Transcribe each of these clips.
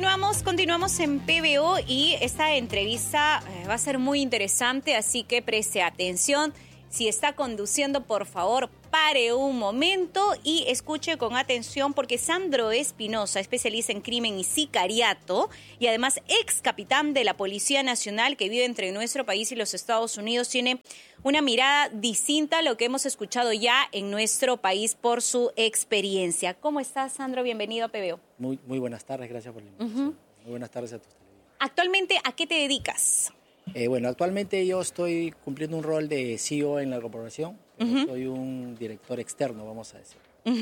Continuamos en PBO y esta entrevista va a ser muy interesante, así que preste atención. Si está conduciendo, por favor, pare un momento y escuche con atención porque Sandro Espinosa, especialista en crimen y sicariato y además ex capitán de la Policía Nacional que vive entre nuestro país y los Estados Unidos, tiene una mirada distinta a lo que hemos escuchado ya en nuestro país por su experiencia. ¿Cómo estás, Sandro? Bienvenido a PBO. Muy buenas tardes, gracias por la invitación. Muy buenas tardes a tus televidentes. Actualmente, ¿a qué te dedicas? Actualmente yo estoy cumpliendo un rol de CEO en la corporación, pero soy un director externo, vamos a decir.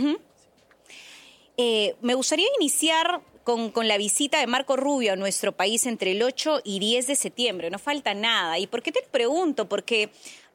Sí. Me gustaría iniciar con la visita de Marco Rubio a nuestro país entre el 8 y 10 de septiembre. No falta nada. ¿Y por qué te lo pregunto? Porque,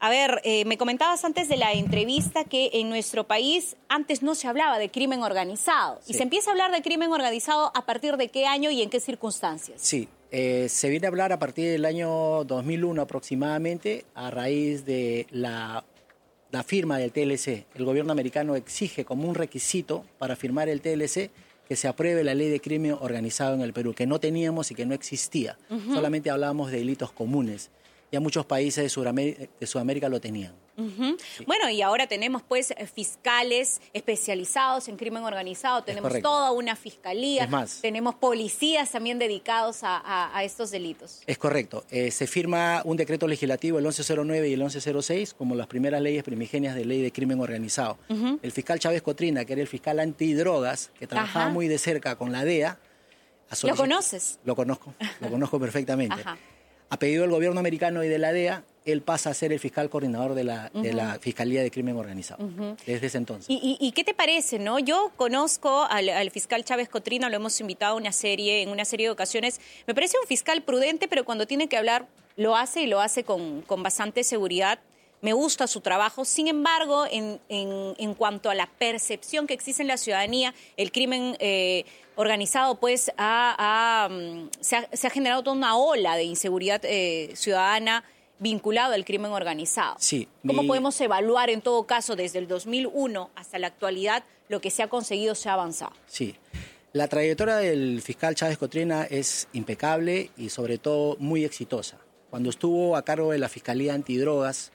me comentabas antes de la entrevista que en nuestro país antes no se hablaba de crimen organizado. Sí. ¿Y se empieza a hablar de crimen organizado a partir de qué año y en qué circunstancias? Sí. Se viene a hablar a partir del año 2001 aproximadamente, a raíz de la firma del TLC. El gobierno americano exige como un requisito para firmar el TLC que se apruebe la ley de crimen organizado en el Perú, que no teníamos y que no existía. Solamente hablábamos de delitos comunes. Ya muchos países de Sudamérica lo tenían. Sí. Bueno, y ahora tenemos pues fiscales especializados en crimen organizado, tenemos toda una fiscalía, es más, tenemos policías también dedicados a estos delitos. Es correcto. Se firma un decreto legislativo, el 1109 y el 1106, como las primeras leyes primigenias de ley de crimen organizado. El fiscal Chávez Cotrina, que era el fiscal antidrogas, que trabajaba muy de cerca con la DEA. ¿Lo conoces? Lo conozco perfectamente. A pedido del gobierno americano y de la DEA, él pasa a ser el fiscal coordinador de la Fiscalía de Crimen Organizado, desde ese entonces. ¿Y qué te parece, no? Yo conozco al fiscal Chávez Cotrina, lo hemos invitado en una serie de ocasiones. Me parece un fiscal prudente, pero cuando tiene que hablar lo hace y lo hace con bastante seguridad. Me gusta su trabajo. Sin embargo, en cuanto a la percepción que existe en la ciudadanía, el crimen organizado pues se ha generado toda una ola de inseguridad ciudadana vinculado al crimen organizado. Sí, ¿Cómo podemos evaluar en todo caso desde el 2001 hasta la actualidad lo que se ha conseguido, se ha avanzado? Sí, la trayectoria del fiscal Chávez Cotrina es impecable y sobre todo muy exitosa. Cuando estuvo a cargo de la Fiscalía Antidrogas,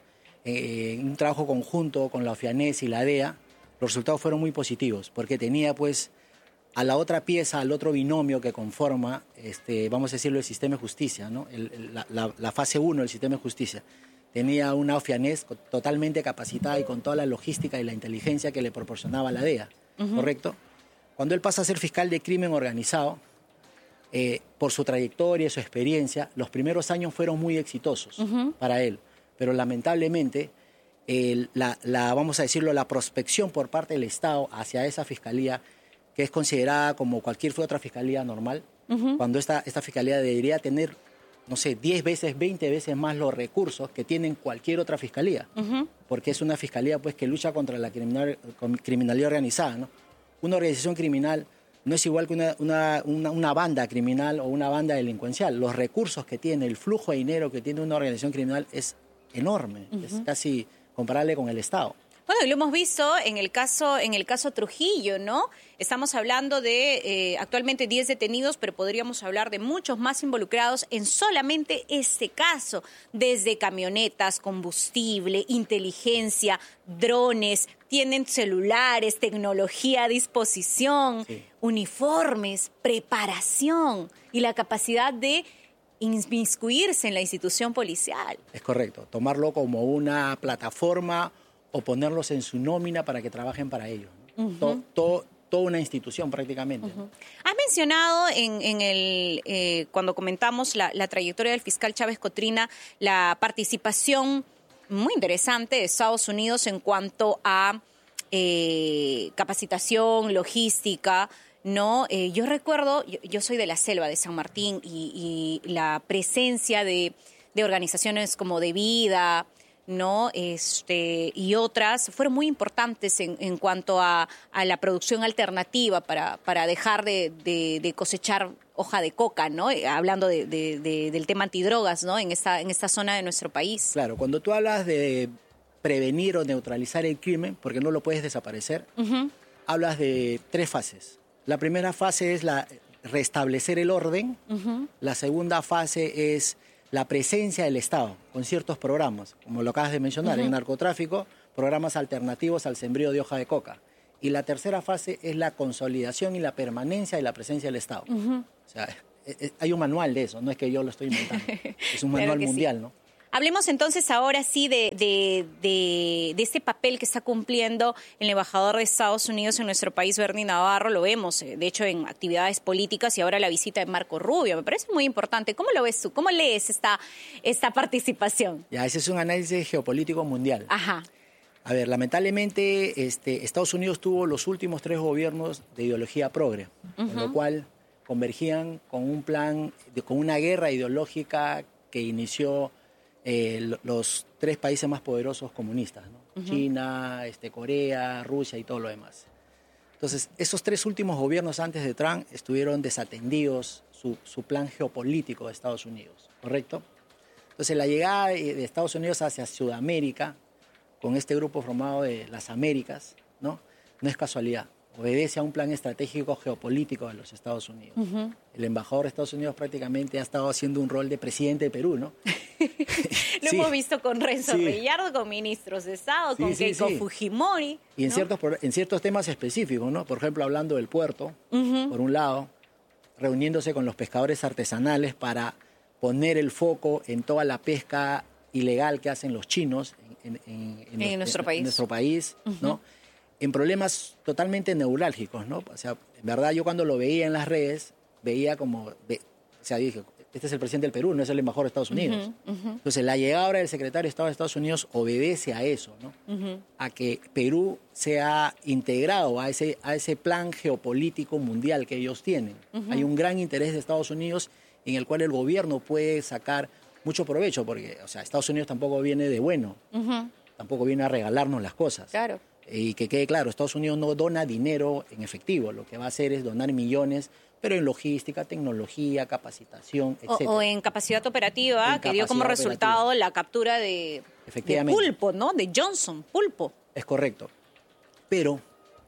en un trabajo conjunto con la OFIANES y la DEA, los resultados fueron muy positivos, porque tenía pues a la otra pieza, al otro binomio que conforma, vamos a decirlo, el sistema de justicia, ¿no? La fase 1 del sistema de justicia. Tenía una OFIANES totalmente capacitada y con toda la logística y la inteligencia que le proporcionaba la DEA, ¿correcto? Cuando él pasa a ser fiscal de crimen organizado, por su trayectoria y su experiencia, los primeros años fueron muy exitosos para él. Pero lamentablemente, vamos a decirlo, la prospección por parte del Estado hacia esa fiscalía, que es considerada como cualquier otra fiscalía normal, cuando esta fiscalía debería tener, no sé, 10 veces, 20 veces más los recursos que tienen cualquier otra fiscalía, porque es una fiscalía pues, que lucha contra la criminalidad organizada, ¿no? Una organización criminal no es igual que una banda criminal o una banda delincuencial. Los recursos que tiene, el flujo de dinero que tiene una organización criminal es enorme, es casi comparable con el Estado. Bueno, y lo hemos visto en el caso Trujillo, ¿no? Estamos hablando de actualmente 10 detenidos, pero podríamos hablar de muchos más involucrados en solamente este caso, desde camionetas, combustible, inteligencia, drones, tienen celulares, tecnología a disposición, uniformes, preparación y la capacidad de inmiscuirse en la institución policial. Es correcto, tomarlo como una plataforma o ponerlos en su nómina para que trabajen para ellos, ¿no? Toda una institución prácticamente. Has mencionado cuando comentamos la trayectoria del fiscal Chávez Cotrina, la participación muy interesante de Estados Unidos en cuanto a capacitación, logística, ¿no? Yo recuerdo, yo soy de la selva de San Martín y la presencia de organizaciones como De Vida, ¿no? Y otras fueron muy importantes en cuanto a la producción alternativa para dejar de cosechar hoja de coca, ¿no? Hablando del tema antidrogas, ¿no? En esta zona de nuestro país. Claro, cuando tú hablas de prevenir o neutralizar el crimen, porque no lo puedes desaparecer, hablas de 3 fases. La primera fase es restablecer el orden. La segunda fase es la presencia del Estado con ciertos programas, como lo acabas de mencionar, en narcotráfico, programas alternativos al sembrío de hoja de coca. Y la tercera fase es la consolidación y la permanencia de la presencia del Estado. O sea, hay un manual de eso, no es que yo lo estoy inventando. Es un manual mundial, sí. ¿No? Hablemos entonces ahora sí de este papel que está cumpliendo el embajador de Estados Unidos en nuestro país, Bernie Navarro. Lo vemos, de hecho, en actividades políticas y ahora la visita de Marco Rubio. Me parece muy importante. ¿Cómo lo ves tú? ¿Cómo lees esta participación? Ya, ese es un análisis geopolítico mundial. Ajá. A ver, lamentablemente Estados Unidos tuvo los últimos 3 gobiernos de ideología progre, con lo cual convergían con un plan, con una guerra ideológica que inició los 3 países más poderosos comunistas, ¿no? China, Corea, Rusia y todo lo demás. Entonces, esos 3 últimos gobiernos antes de Trump estuvieron desatendidos su plan geopolítico de Estados Unidos, ¿correcto? Entonces, la llegada de Estados Unidos hacia Sudamérica, con este grupo formado de las Américas, no es casualidad. Obedece a un plan estratégico geopolítico de los Estados Unidos. El embajador de Estados Unidos prácticamente ha estado haciendo un rol de presidente de Perú, ¿no? Lo hemos visto con Renzo Villardo, con ministros de Estado, con Keiko Fujimori. Y en ciertos temas específicos, ¿no? Por ejemplo, hablando del puerto, por un lado, reuniéndose con los pescadores artesanales para poner el foco en toda la pesca ilegal que hacen los chinos en nuestro país, ¿no? En problemas totalmente neurálgicos, ¿no? O sea, en verdad yo cuando lo veía en las redes, veía como, dije, este es el presidente del Perú, no es el embajador de Estados Unidos. Entonces, la llegada ahora del secretario de Estado de Estados Unidos obedece a eso, ¿no? A que Perú sea integrado a ese plan geopolítico mundial que ellos tienen. Hay un gran interés de Estados Unidos en el cual el gobierno puede sacar mucho provecho, porque, o sea, Estados Unidos tampoco viene de bueno, tampoco viene a regalarnos las cosas. Claro. Y que quede claro, Estados Unidos no dona dinero en efectivo, lo que va a hacer es donar millones, pero en logística, tecnología, capacitación, etc. O en capacidad operativa, que dio como resultado la captura de Pulpo, ¿no? De Johnson, Pulpo. Es correcto. Pero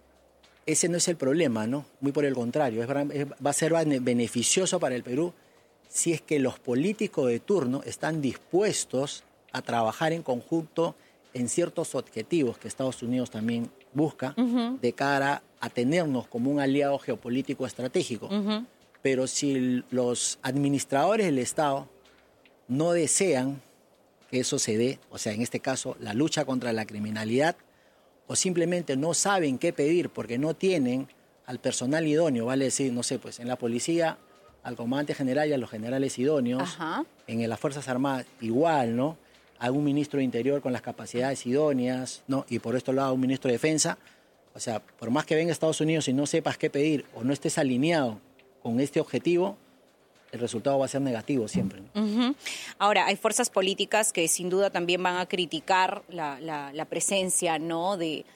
ese no es el problema, ¿no? Muy por el contrario, va a ser beneficioso para el Perú si es que los políticos de turno están dispuestos a trabajar en conjunto en ciertos objetivos que Estados Unidos también busca de cara a tenernos como un aliado geopolítico estratégico. Pero si los administradores del Estado no desean que eso se dé, o sea, en este caso, la lucha contra la criminalidad, o simplemente no saben qué pedir porque no tienen al personal idóneo, vale decir, no sé, pues en la policía, al comandante general y a los generales idóneos, en las Fuerzas Armadas igual, ¿no? A un ministro de Interior con las capacidades idóneas, ¿no? Y por otro lado un ministro de Defensa. O sea, por más que venga a Estados Unidos y no sepas qué pedir o no estés alineado con este objetivo, el resultado va a ser negativo siempre, ¿no? Ahora, hay fuerzas políticas que sin duda también van a criticar la presencia, ¿no?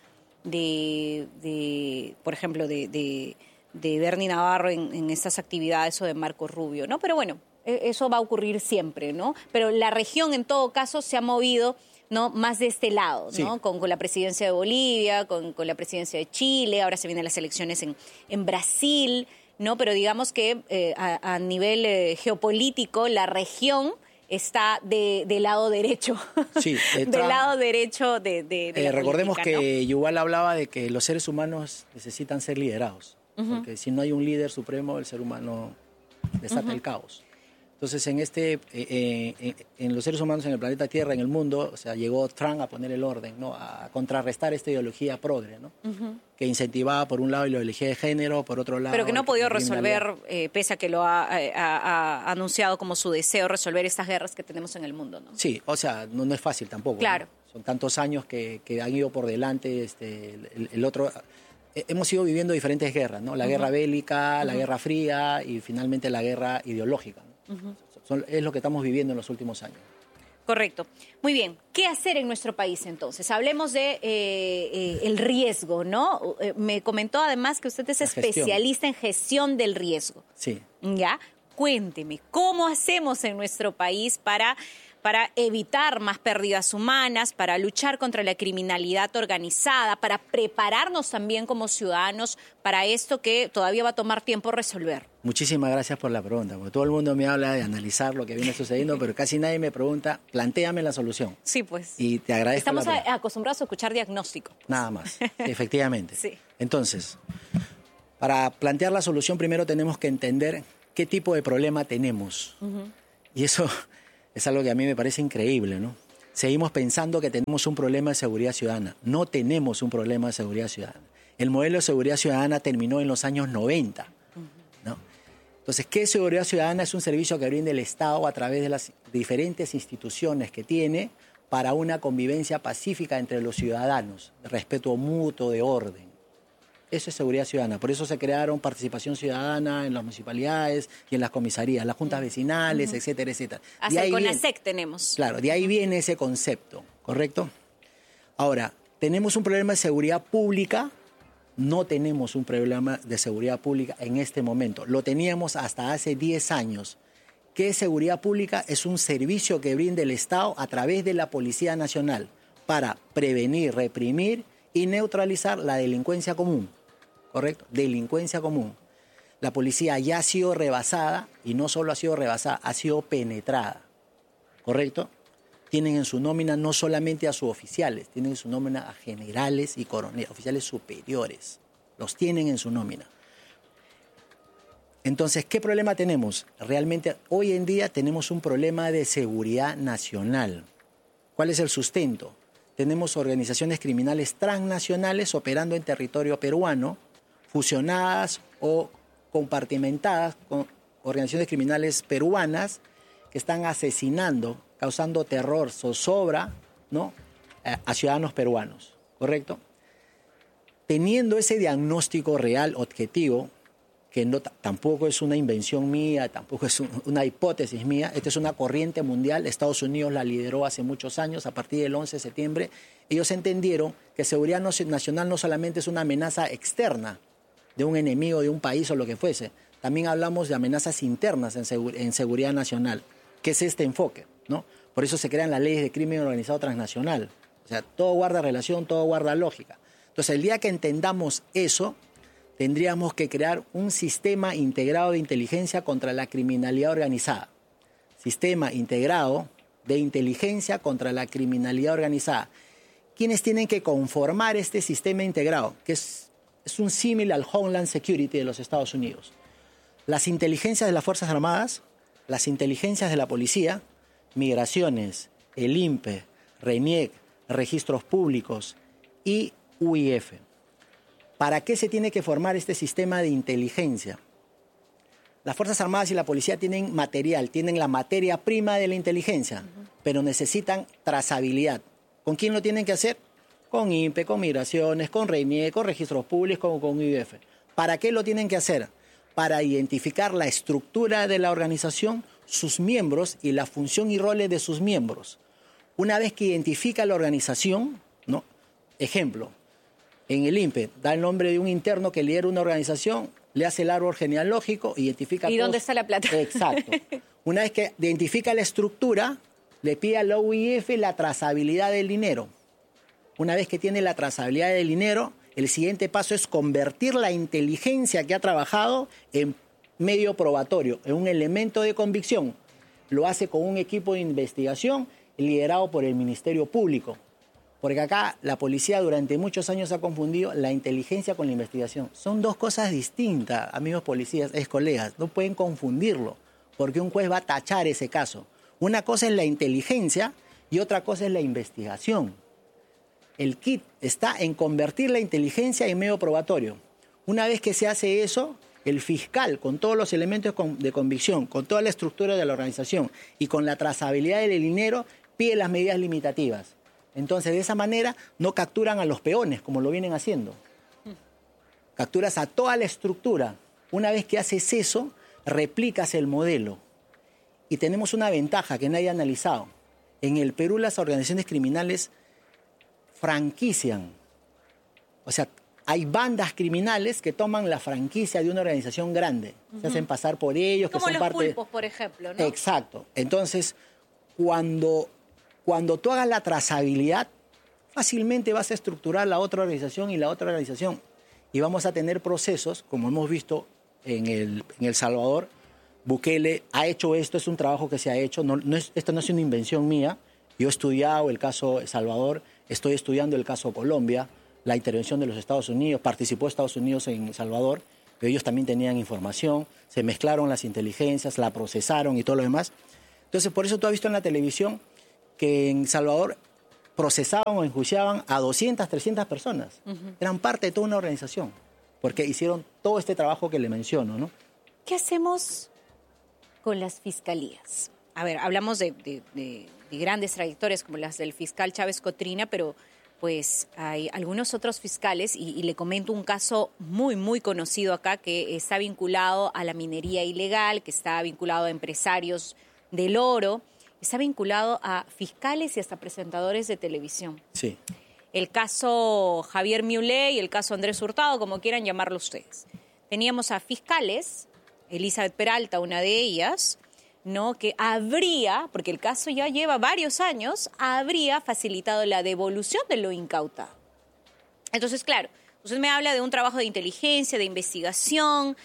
Por ejemplo, de Bernie Navarro en estas actividades o de Marco Rubio, ¿no? Pero bueno, eso va a ocurrir siempre, ¿no? Pero la región, en todo caso, se ha movido, ¿no? Más de este lado, ¿no? Sí. Con la presidencia de Bolivia, con la presidencia de Chile, ahora se vienen las elecciones en Brasil, ¿no? Pero digamos que a nivel geopolítico, la región está del lado derecho. Sí, del lado derecho de la recordemos política, que ¿no? Yuval hablaba de que los seres humanos necesitan ser liderados, porque si no hay un líder supremo, el ser humano desata el caos. Entonces, en los seres humanos, en el planeta Tierra, en el mundo, o sea, llegó Trump a poner el orden, ¿no? A contrarrestar esta ideología progre, ¿no? Que incentivaba, por un lado, la ideología de género, por otro lado... Pero que no ha podido resolver, pese a que lo ha anunciado como su deseo, resolver estas guerras que tenemos en el mundo, ¿no? Sí, o sea, no es fácil tampoco. Claro. ¿No? Son tantos años que han ido por delante el otro... Hemos ido viviendo diferentes guerras, ¿no? La guerra bélica, la guerra fría y finalmente la guerra ideológica, ¿no? Es lo que estamos viviendo en los últimos años. Correcto. Muy bien. ¿Qué hacer en nuestro país entonces? Hablemos de el riesgo, ¿no? Me comentó además que usted es especialista en gestión del riesgo. Sí. ¿Ya? Cuénteme, ¿cómo hacemos en nuestro país para evitar más pérdidas humanas, para luchar contra la criminalidad organizada, para prepararnos también como ciudadanos para esto que todavía va a tomar tiempo resolver? Muchísimas gracias por la pregunta, porque todo el mundo me habla de analizar lo que viene sucediendo, pero casi nadie me pregunta, plantéame la solución. Sí, pues. Y te agradezco. Estamos acostumbrados a escuchar diagnóstico. Nada más, efectivamente. Sí. Entonces, para plantear la solución primero tenemos que entender qué tipo de problema tenemos. Y eso es algo que a mí me parece increíble, ¿no? Seguimos pensando que tenemos un problema de seguridad ciudadana. No tenemos un problema de seguridad ciudadana. El modelo de seguridad ciudadana terminó en los años 90, ¿no? Entonces, ¿qué es seguridad ciudadana? Es un servicio que brinda el Estado a través de las diferentes instituciones que tiene para una convivencia pacífica entre los ciudadanos, de respeto mutuo, de orden. Eso es seguridad ciudadana. Por eso se crearon participación ciudadana en las municipalidades y en las comisarías, las juntas vecinales, etcétera, etcétera. Hasta el CONASEC tenemos. Claro, de ahí viene ese concepto, ¿correcto? Ahora, ¿tenemos un problema de seguridad pública? No tenemos un problema de seguridad pública en este momento. Lo teníamos hasta hace 10 años. ¿Qué es seguridad pública? Es un servicio que brinda el Estado a través de la Policía Nacional para prevenir, reprimir y neutralizar la delincuencia común. ¿Correcto? Delincuencia común. La policía ya ha sido rebasada y no solo ha sido rebasada, ha sido penetrada. ¿Correcto? Tienen en su nómina no solamente a sus oficiales, tienen en su nómina a generales y coroneles, oficiales superiores. Los tienen en su nómina. Entonces, ¿qué problema tenemos? Realmente hoy en día tenemos un problema de seguridad nacional. ¿Cuál es el sustento? Tenemos organizaciones criminales transnacionales operando en territorio peruano, fusionadas o compartimentadas con organizaciones criminales peruanas que están asesinando, causando terror, zozobra, ¿no?, a ciudadanos peruanos, ¿correcto? Teniendo ese diagnóstico real, objetivo, que no, tampoco es una invención mía, tampoco es una hipótesis mía, esta es una corriente mundial, Estados Unidos la lideró hace muchos años, a partir del 11 de septiembre, ellos entendieron que seguridad nacional no solamente es una amenaza externa de un enemigo de un país o lo que fuese, también hablamos de amenazas internas en seguridad nacional, que es este enfoque, ¿no? Por eso se crean las leyes de crimen organizado transnacional, o sea, todo guarda relación, todo guarda lógica. Entonces, el día que entendamos eso, tendríamos que crear un sistema integrado de inteligencia contra la criminalidad organizada. Sistema integrado de inteligencia contra la criminalidad organizada. ¿Quiénes tienen que conformar este sistema integrado? Que es un símil al Homeland Security de los Estados Unidos. Las inteligencias de las Fuerzas Armadas, las inteligencias de la policía, migraciones, el INPE, RENIEC, registros públicos y UIF. ¿Para qué se tiene que formar este sistema de inteligencia? Las Fuerzas Armadas y la policía tienen material, tienen la materia prima de la inteligencia, pero necesitan trazabilidad. ¿Con quién lo tienen que hacer? Con INPE, con migraciones, con RENIEC, con registros públicos, con UIF. ¿Para qué lo tienen que hacer? Para identificar la estructura de la organización, sus miembros y la función y roles de sus miembros. Una vez que identifica la organización, ¿no? Ejemplo, en el INPE da el nombre de un interno que lidera una organización, le hace el árbol genealógico, identifica... ¿Y dónde está la plata? Exacto. Una vez que identifica la estructura, le pide a la UIF la trazabilidad del dinero. Una vez que tiene la trazabilidad del dinero, el siguiente paso es convertir la inteligencia que ha trabajado en medio probatorio, en un elemento de convicción. Lo hace con un equipo de investigación liderado por el Ministerio Público. Porque acá la policía durante muchos años ha confundido la inteligencia con la investigación. Son dos cosas distintas, amigos policías, colegas. No pueden confundirlo, porque un juez va a tachar ese caso. Una cosa es la inteligencia y otra cosa es la investigación. El kit está en convertir la inteligencia en medio probatorio. Una vez que se hace eso, el fiscal, con todos los elementos de convicción, con toda la estructura de la organización y con la trazabilidad del dinero, pide las medidas limitativas. Entonces, de esa manera, no capturan a los peones, como lo vienen haciendo. Capturas a toda la estructura. Una vez que haces eso, replicas el modelo. Y tenemos una ventaja que nadie ha analizado. En el Perú, las organizaciones criminales franquician. O sea, hay bandas criminales que toman la franquicia de una organización grande. Se hacen pasar por ellos, como que son los parte... pulpos, por ejemplo, ¿no? Exacto. Entonces, cuando tú hagas la trazabilidad, fácilmente vas a estructurar la otra organización y la otra organización. Y vamos a tener procesos, como hemos visto en El Salvador. Bukele ha hecho esto, es un trabajo que se ha hecho. Esto no es una invención mía. Yo he estudiado el caso El Salvador, estoy estudiando el caso Colombia, la intervención de los Estados Unidos, participó Estados Unidos en El Salvador, pero ellos también tenían información, se mezclaron las inteligencias, la procesaron y todo lo demás. Entonces, por eso tú has visto en la televisión que en El Salvador procesaban o enjuiciaban a 200, 300 personas. Eran parte de toda una organización, porque hicieron todo este trabajo que le menciono, ¿no? ¿Qué hacemos con las fiscalías? A ver, hablamos de grandes trayectorias como las del fiscal Chávez Cotrina, pero pues hay algunos otros fiscales, y le comento un caso muy, muy conocido acá que está vinculado a la minería ilegal, que está vinculado a empresarios del oro, está vinculado a fiscales y hasta presentadores de televisión. Sí. El caso Javier Milei y el caso Andrés Hurtado, como quieran llamarlo ustedes. Teníamos a fiscales, Elizabeth Peralta, una de ellas, ¿no?, que habría, porque el caso ya lleva varios años, habría facilitado la devolución de lo incautado. Entonces, claro, usted me habla de un trabajo de inteligencia, de investigación,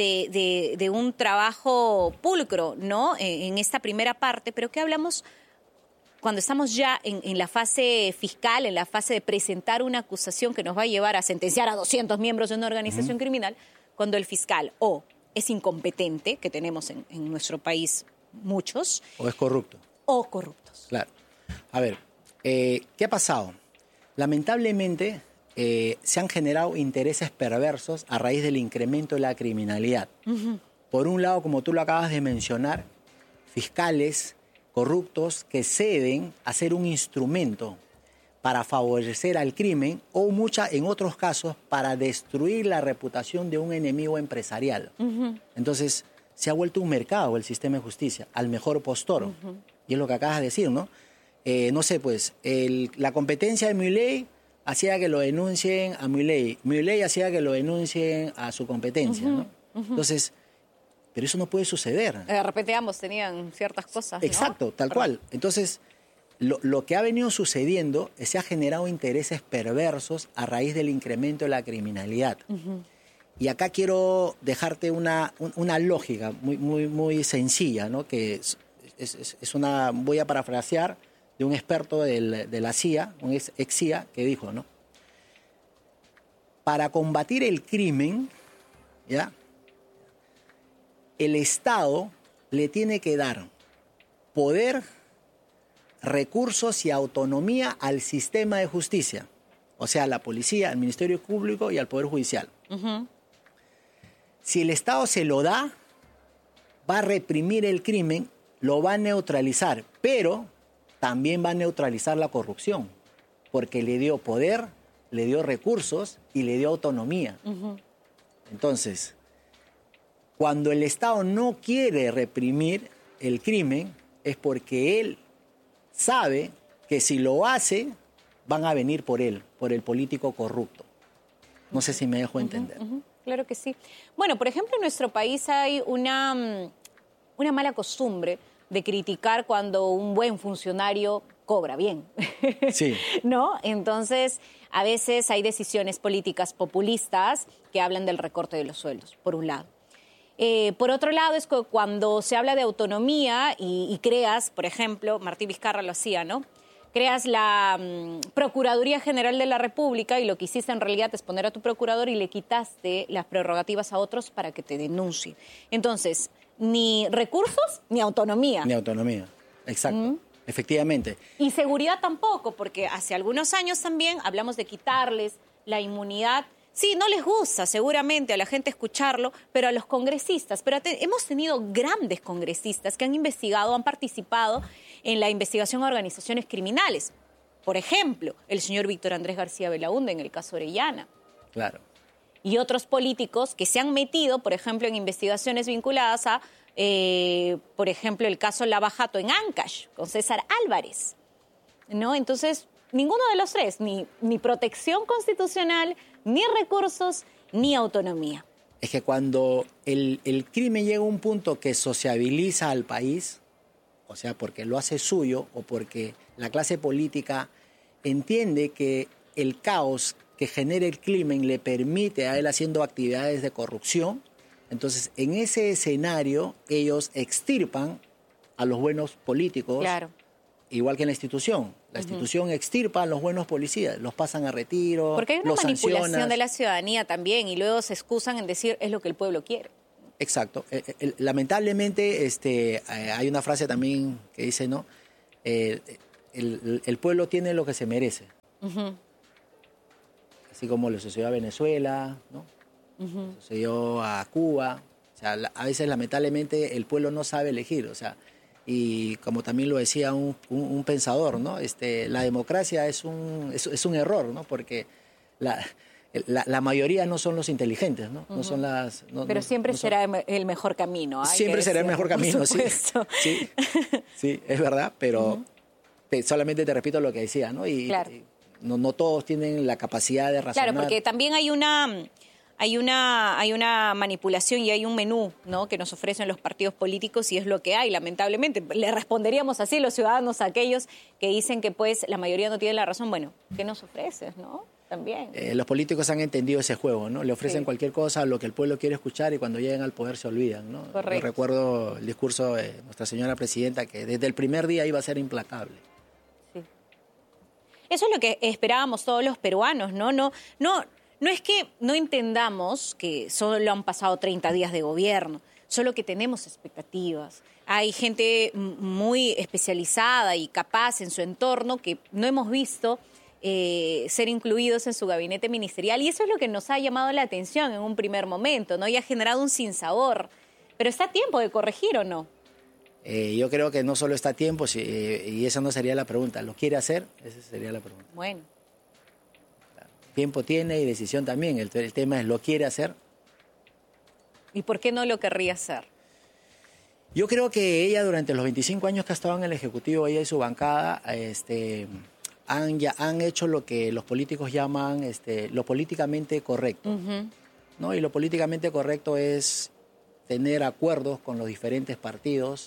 de un trabajo pulcro, ¿no?, en esta primera parte, pero ¿qué hablamos cuando estamos ya en la fase fiscal, en la fase de presentar una acusación que nos va a llevar a sentenciar a 200 miembros de una organización criminal, cuando el fiscal o es incompetente, que tenemos en nuestro país muchos. O es corrupto. O corruptos. Claro. A ver, ¿qué ha pasado? Lamentablemente se han generado intereses perversos a raíz del incremento de la criminalidad. Por un lado, como tú lo acabas de mencionar, fiscales corruptos que ceden a ser un instrumento para favorecer al crimen o en otros casos para destruir la reputación de un enemigo empresarial. Entonces se ha vuelto un mercado el sistema de justicia al mejor postor. Y es lo que acabas de decir, ¿no? No sé, pues la competencia de Milei hacía que lo denuncien a Milei. Milei hacía que lo denuncien a su competencia, ¿no? Entonces, pero eso no puede suceder. De repente ambos tenían ciertas cosas, ¿no? Exacto, tal cual. Entonces, lo que ha venido sucediendo es que se ha generado intereses perversos a raíz del incremento de la criminalidad. Y acá quiero dejarte una lógica muy sencilla, ¿no? Que es una, voy a parafrasear, de un experto de la CIA, un ex CIA, que dijo, ¿no? Para combatir el crimen, ¿ya?, el Estado le tiene que dar poder, recursos y autonomía al sistema de justicia, o sea, a la policía, al Ministerio Público y al Poder Judicial. Si el Estado se lo da, va a reprimir el crimen, lo va a neutralizar, pero también va a neutralizar la corrupción, porque le dio poder, le dio recursos y le dio autonomía. Entonces, cuando el Estado no quiere reprimir el crimen, es porque él sabe que si lo hace, van a venir por él, por el político corrupto. No sé si me dejo entender. Claro que sí. Bueno, por ejemplo, en nuestro país hay una mala costumbre de criticar cuando un buen funcionario cobra bien. Sí. ¿No? Entonces, a veces hay decisiones políticas populistas que hablan del recorte de los sueldos, por un lado. Por otro lado, es que cuando se habla de autonomía y creas, por ejemplo, Martí Vizcarra lo hacía, ¿no? Creas la Procuraduría General de la República y lo que hiciste en realidad es poner a tu procurador y le quitaste las prerrogativas a otros para que te denuncien. Entonces, ni recursos ni autonomía. Ni autonomía, exacto. Efectivamente. Y seguridad tampoco, porque hace algunos años también hablamos de quitarles la inmunidad. Sí, no les gusta seguramente a la gente escucharlo, pero a los congresistas. Pero hemos tenido grandes congresistas que han investigado, han participado en la investigación a organizaciones criminales. Por ejemplo, el señor Víctor Andrés García Belaúnde en el caso Orellana. Claro. Y otros políticos que se han metido, por ejemplo, en investigaciones vinculadas a, por ejemplo, el caso Lava Jato en Ancash, con César Álvarez, ¿no? Entonces, ninguno de los tres, ni protección constitucional, ni recursos, ni autonomía. Es que cuando el crimen llega a un punto que sociabiliza al país, o sea, porque lo hace suyo o porque la clase política entiende que el caos que genera el crimen le permite a él haciendo actividades de corrupción, entonces en ese escenario ellos extirpan a los buenos políticos, Claro. igual que en la institución. La institución extirpa a los buenos policías, los pasan a retiro, Porque hay una los manipulación sancionas. de la ciudadanía también y luego se excusan en decir es lo que el pueblo quiere. Exacto. Lamentablemente hay una frase también que dice, ¿no? El pueblo tiene lo que se merece. Uh-huh. Así como le sucedió a Venezuela, ¿no? Uh-huh. Sucedió a Cuba. O sea, a veces lamentablemente el pueblo no sabe elegir. O sea, y como también lo decía un pensador, ¿no? La democracia es un error, ¿no? Porque la mayoría no son los inteligentes, ¿no? Uh-huh. No son las... Pero siempre será el mejor camino. Siempre será el mejor camino, sí. Sí, sí, es verdad, pero solamente te repito lo que decía, ¿no? Y claro. No todos tienen la capacidad de razonar. Claro, porque también hay una manipulación y hay un menú, ¿no?, que nos ofrecen los partidos políticos y es lo que hay, lamentablemente. Le responderíamos así los ciudadanos a aquellos que dicen que pues la mayoría no tiene la razón. Bueno, ¿qué nos ofreces, no? También. Los políticos han entendido ese juego, ¿no? Le ofrecen cualquier cosa, lo que el pueblo quiere escuchar y cuando llegan al poder se olvidan, ¿no? Correcto. Yo recuerdo el discurso de nuestra señora presidenta que desde el primer día iba a ser implacable. Sí. Eso es lo que esperábamos todos los peruanos, ¿no? No es que no entendamos que solo han pasado 30 días de gobierno, solo que tenemos expectativas. Hay gente muy especializada y capaz en su entorno que no hemos visto ser incluidos en su gabinete ministerial y eso es lo que nos ha llamado la atención en un primer momento, ¿no? Y ha generado un sinsabor. Pero está a tiempo de corregir, ¿o no? Yo creo que no solo está a tiempo, y esa no sería la pregunta. ¿Lo quiere hacer? Esa sería la pregunta. Bueno. Tiempo tiene y decisión también. El tema es, ¿lo quiere hacer? ¿Y por qué no lo querría hacer? Yo creo que ella, durante los 25 años que ha estado en el Ejecutivo, ella y su bancada, han hecho lo que los políticos llaman lo políticamente correcto. Uh-huh. ¿No? Y lo políticamente correcto es tener acuerdos con los diferentes partidos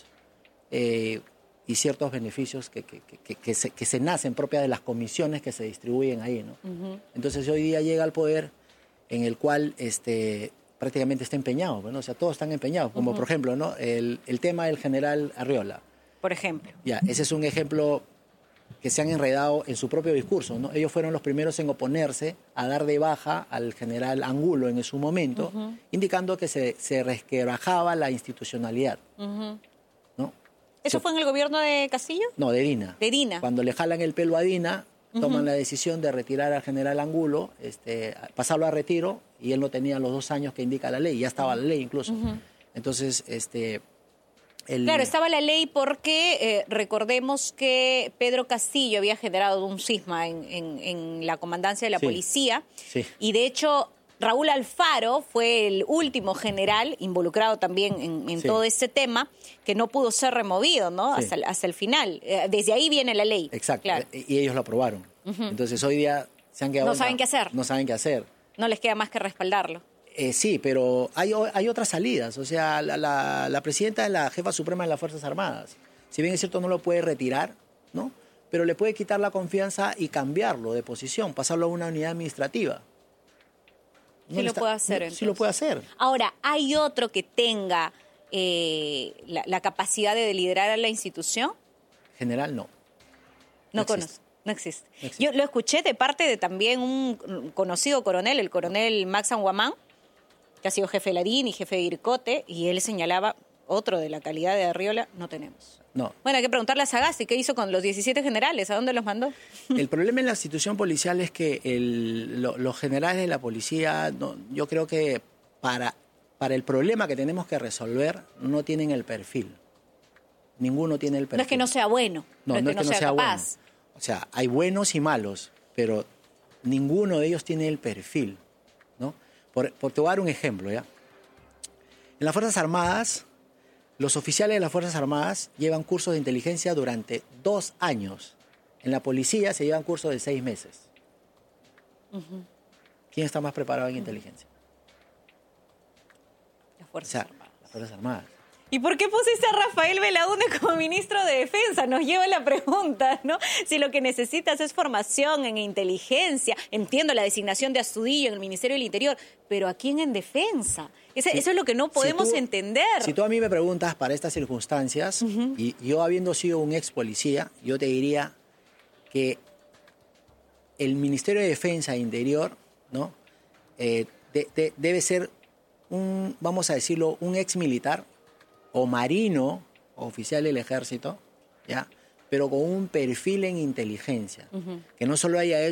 y ciertos beneficios que se nacen propias de las comisiones que se distribuyen ahí, ¿no? Uh-huh. Entonces hoy día llega al poder en el cual prácticamente está empeñado, ¿no? O sea, todos están empeñados, como por ejemplo, ¿no? El tema del general Arriola. Por ejemplo. Ya, ese es un ejemplo que se han enredado en su propio discurso, ¿no? Ellos fueron los primeros en oponerse a dar de baja al general Angulo en su momento, indicando que se resquebrajaba la institucionalidad, ¿no? ¿Eso fue en el gobierno de Castillo? No, de Dina. De Dina. Cuando le jalan el pelo a Dina, toman la decisión de retirar al general Angulo, pasarlo a retiro, y él no tenía los 2 años que indica la ley, ya estaba la ley incluso. Entonces, Claro, estaba la ley porque recordemos que Pedro Castillo había generado un cisma en la comandancia de la policía y de hecho Raúl Alfaro fue el último general involucrado también en todo este tema que no pudo ser removido, ¿no? Hasta el final. Desde ahí viene la ley. Exacto, claro. Y ellos lo aprobaron. Entonces hoy día se han quedado... No saben qué hacer. No saben qué hacer. No les queda más que respaldarlo. Sí, pero hay otras salidas. O sea, la presidenta es la jefa suprema de las Fuerzas Armadas. Si bien es cierto, no lo puede retirar, ¿no? Pero le puede quitar la confianza y cambiarlo de posición, pasarlo a una unidad administrativa. Sí lo puede hacer, entonces. Sí lo puede hacer. Ahora, ¿hay otro que tenga la capacidad de liderar a la institución? General, no. No conozco. No existe. Yo lo escuché de parte de también un conocido coronel, el coronel Max Anguamán, que ha sido jefe de la DIN y jefe de IRCOTE, y él señalaba, otro de la calidad de Arriola, no tenemos. No. Bueno, hay que preguntarle a Sagasti, ¿qué hizo con los 17 generales? ¿A dónde los mandó? El problema en la institución policial es que los generales de la policía, yo creo que para el problema que tenemos que resolver, no tienen el perfil. Ninguno tiene el perfil. No es que no sea bueno, no es que no sea capaz. Bueno. O sea, hay buenos y malos, pero ninguno de ellos tiene el perfil, ¿no? Te voy a dar un ejemplo, ¿ya? En las Fuerzas Armadas, los oficiales de las Fuerzas Armadas llevan cursos de inteligencia durante 2 años. En la policía se llevan cursos de 6 meses. ¿quién está más preparado en inteligencia? Las Fuerzas Armadas. Las Fuerzas Armadas. ¿Y por qué pusiste a Rafael Belaúnde como ministro de Defensa? Nos lleva la pregunta, ¿no? Si lo que necesitas es formación en inteligencia, entiendo la designación de Astudillo en el Ministerio del Interior, pero ¿a quién en defensa? Eso es lo que no podemos entender. Si tú a mí me preguntas para estas circunstancias, y yo habiendo sido un ex policía, yo te diría que el Ministerio de Defensa e Interior, ¿no? Debe ser vamos a decirlo, un ex militar o marino, o oficial del ejército, ¿ya? Pero con un perfil en inteligencia, que no solo haya